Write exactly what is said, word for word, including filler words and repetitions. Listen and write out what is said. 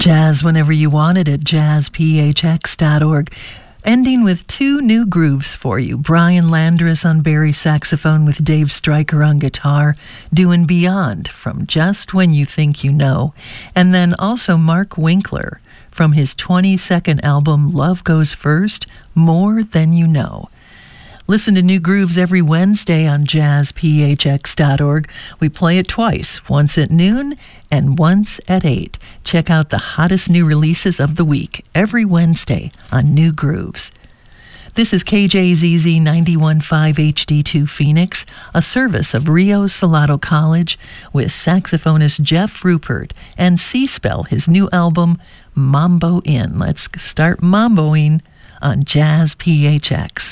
Jazz whenever you want it at jazz p h x dot org. Ending with two new grooves for you. Brian Landris on Barry saxophone with Dave Stryker on guitar, doing Beyond from Just When You Think You Know. And then also Mark Winkler from his twenty-second album Love Goes First, More Than You Know. Listen to New Grooves every Wednesday on jazz p h x dot org. We play it twice, once at noon and once at eight. Check out the hottest new releases of the week every Wednesday on New Grooves. This is K J Z Z ninety-one point five H D two Phoenix, a service of Rio Salado College with saxophonist Jeff Rupert and C-Spell, his new album, Mambo In. Let's start mamboing on Jazz P H X.